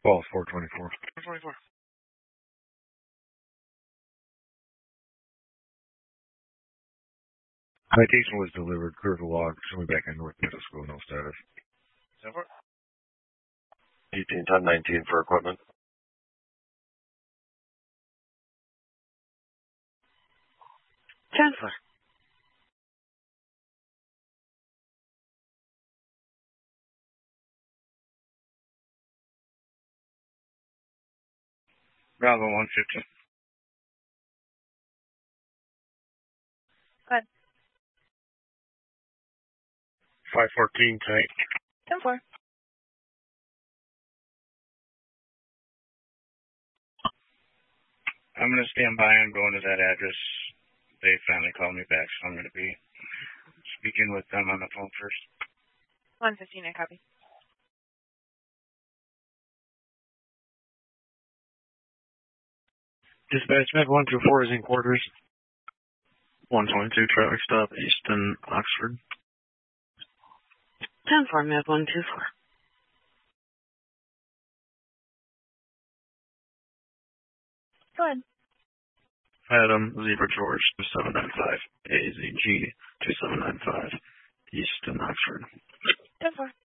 Falls 424. 424. Citation was delivered. Clear the log. Show me back in North Middle School. No status. 10-4. 18-10-19 for equipment. 10-4. Bravo 150. Go ahead. 514 tight. 10-4. I'm going to stand by. I'm going to that address. They finally called me back, so I'm going to be speaking with them on the phone first. 115, I copy. Dispatch Med 124 is in quarters. 122 traffic stop east in Oxford. 10-4, Med 124. Go ahead. Adam Zebra George 2795 AZG 2795 east in Oxford. 10-4.